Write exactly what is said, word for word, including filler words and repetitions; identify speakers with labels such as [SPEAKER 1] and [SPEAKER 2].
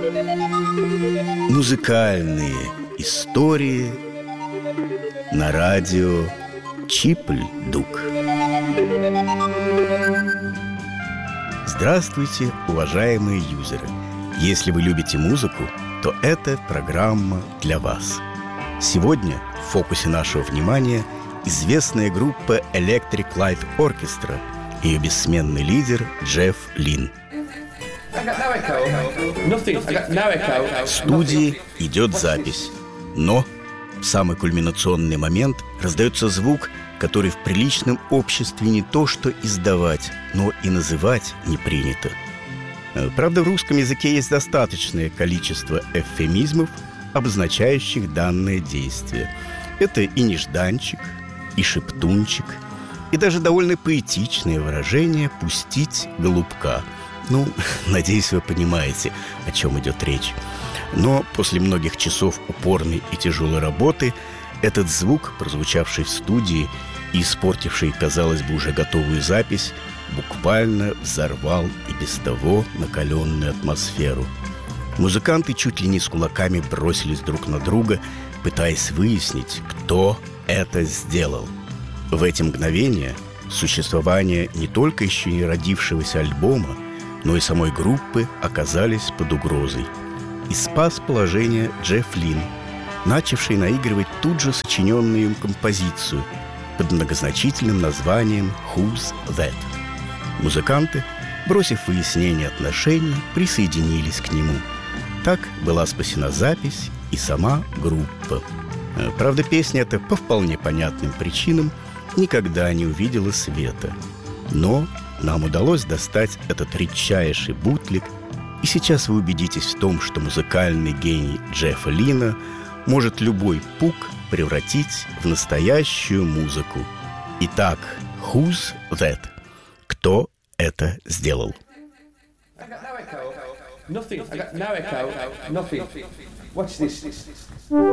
[SPEAKER 1] Музыкальные истории на радио Чипль-Дук. Здравствуйте, уважаемые юзеры! Если вы любите музыку, то эта программа для вас. Сегодня в фокусе нашего внимания известная группа Electric Light Orchestra и ее бессменный лидер Джефф Лин. В студии идет запись, но в самый кульминационный момент раздается звук, который в приличном обществе не то что издавать, но и называть не принято. Правда, в русском языке есть достаточное количество эвфемизмов, обозначающих данное действие. Это и нежданчик, и шептунчик, и даже довольно поэтичное выражение «пустить голубка». Ну, надеюсь, вы понимаете, о чем идет речь. Но после многих часов упорной и тяжелой работы этот звук, прозвучавший в студии и испортивший, казалось бы, уже готовую запись, буквально взорвал и без того накаленную атмосферу. Музыканты чуть ли не с кулаками бросились друг на друга, пытаясь выяснить, кто это сделал. В эти мгновения существование не только еще не родившегося альбома, но и самой группы оказались под угрозой. И спас положение Джефф Лин, начавший наигрывать тут же сочиненную им композицию под многозначительным названием «Who's That?». Музыканты, бросив выяснение отношений, присоединились к нему. Так была спасена запись и сама группа. Правда, песня эта по вполне понятным причинам никогда не увидела света. Но нам удалось достать этот редчайший бутлег, и сейчас вы убедитесь в том, что музыкальный гений Джеффа Лина может любой пук превратить в настоящую музыку. Итак, «Who's That?» Кто это сделал?
[SPEAKER 2] Nothing. I got no echo. Nothing. Watch this.